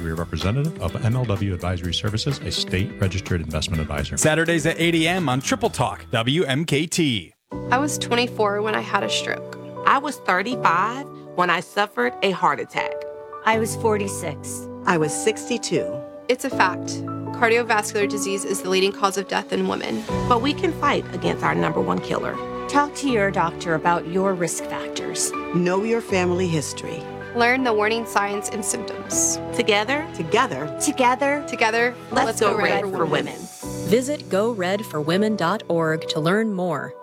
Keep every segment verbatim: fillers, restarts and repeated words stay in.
advisory representative of M L W Advisory Services, a state-registered investment advisor. Saturdays at eight a.m. on Triple Talk, W M K T. I was twenty-four when I had a stroke. I was thirty-five when I suffered a heart attack. I was forty-six. I was sixty-two. It's a fact. Cardiovascular disease is the leading cause of death in women. But we can fight against our number one killer. Talk to your doctor about your risk factors. Know your family history. Learn the warning signs and symptoms. Together, Together, Together, Together, let's, let's go, go red, red for, for women. women. Visit go red for women dot org to learn more.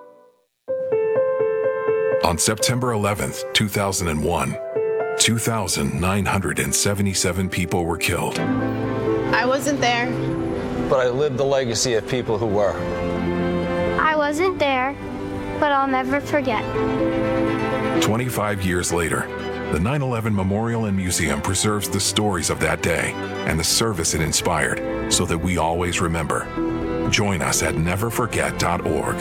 On September eleventh, two thousand one, two thousand nine hundred seventy-seven people were killed. I wasn't there. But I lived the legacy of people who were. I wasn't there, but I'll never forget. twenty-five years later, the nine eleven Memorial and Museum preserves the stories of that day and the service it inspired so that we always remember. Join us at never forget dot org.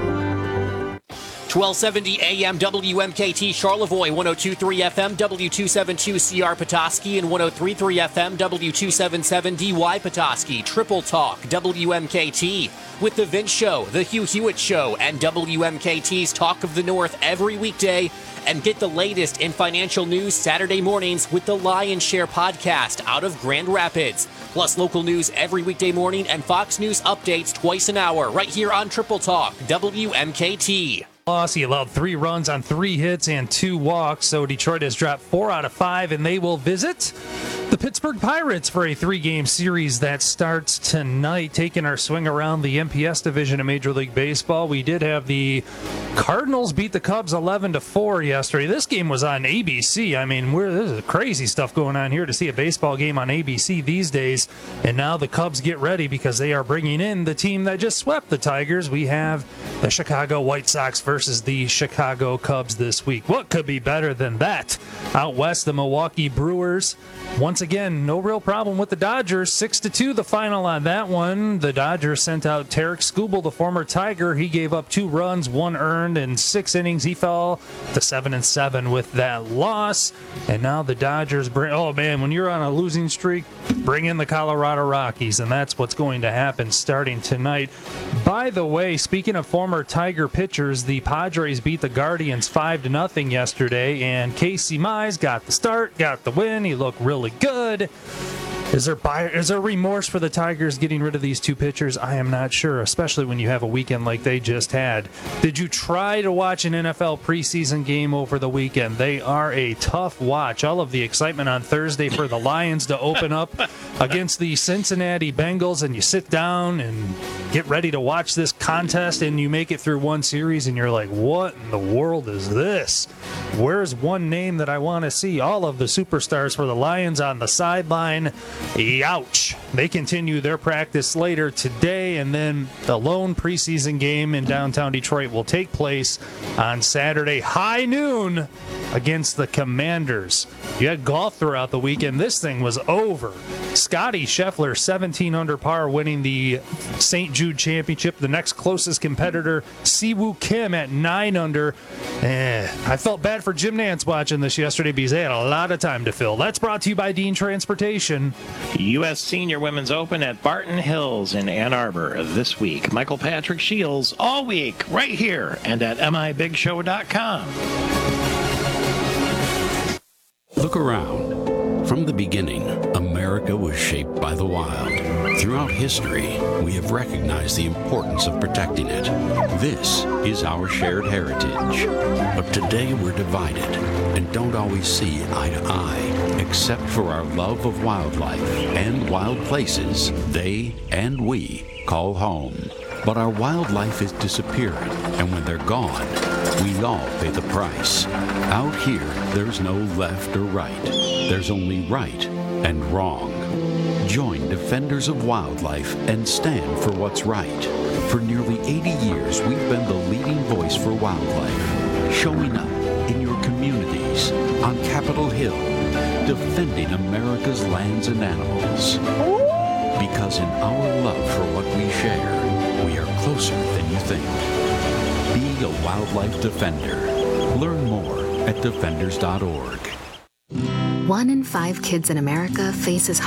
twelve seventy A M W M K T Charlevoix, one oh two point three F M W two seventy-two C R Petoskey, and one oh three point three F M W two seventy-seven D Y Petoskey. Triple Talk, W M K T. With The Vince Show, The Hugh Hewitt Show, and W M K T's Talk of the North every weekday. And get the latest in financial news Saturday mornings with the Lion Share podcast out of Grand Rapids. Plus local news every weekday morning and Fox News updates twice an hour right here on Triple Talk, W M K T. He allowed three runs on three hits and two walks, so Detroit has dropped four out of five, and they will visit the Pittsburgh Pirates for a three-game series that starts tonight. Taking our swing around the M P S division of Major League Baseball, we did have the Cardinals beat the Cubs eleven to four yesterday. This game was on A B C. I mean, we're, this is crazy stuff going on here to see a baseball game on A B C these days. And now the Cubs get ready because they are bringing in the team that just swept the Tigers. We have the Chicago White Sox versus the Chicago Cubs this week. What could be better than that? Out west, the Milwaukee Brewers. Once again, no real problem with the Dodgers. six to two the final on that one. The Dodgers sent out Tarek Skubal, the former Tiger. He gave up two runs, one earned in six innings. He fell to seven and seven with that loss. And now the Dodgers bring, oh man, when you're on a losing streak, bring in the Colorado Rockies, and that's what's going to happen starting tonight. By the way, speaking of former Tiger pitchers, the Padres beat the Guardians five to nothing yesterday, and Casey Mize got the start, got the win. He looked really good. Is there buyer, is there remorse for the Tigers getting rid of these two pitchers? I am not sure, especially when you have a weekend like they just had. Did you try to watch an N F L preseason game over the weekend? They are a tough watch. All of the excitement on Thursday for the Lions to open up against the Cincinnati Bengals, and you sit down and get ready to watch this contest, and you make it through one series, and you're like, what in the world is this? Where's one name that I want to see? All of the superstars for the Lions on the sideline. Ouch. They continue their practice later today, and then the lone preseason game in downtown Detroit will take place on Saturday, high noon, against the Commanders. You had golf throughout the weekend. This thing was over. Scotty Scheffler, seventeen under par, winning the Saint Jude Championship. The next closest competitor, Siwoo Kim, at nine under. Eh, I felt bad for Jim Nantz watching this yesterday because they had a lot of time to fill. That's brought to you by Dean Transportation. U S Senior Women's Open at Barton Hills in Ann Arbor this week. Michael Patrick Shields all week right here and at M I Big Show dot com. Look around. From the beginning, America was shaped by the wild. Throughout history, we have recognized the importance of protecting it. This is our shared heritage. But today we're divided and don't always see eye to eye, except for our love of wildlife and wild places they and we call home. But our wildlife is disappearing, and when they're gone, we all pay the price. Out here, there's no left or right. There's only right and wrong. Join Defenders of Wildlife and stand for what's right. For nearly eighty years, we've been the leading voice for wildlife, showing up in your communities, on Capitol Hill, defending America's lands and animals. Because in our love for what we share, we are closer than you think. Be a wildlife defender. Learn more at defenders dot org. One in five kids in America faces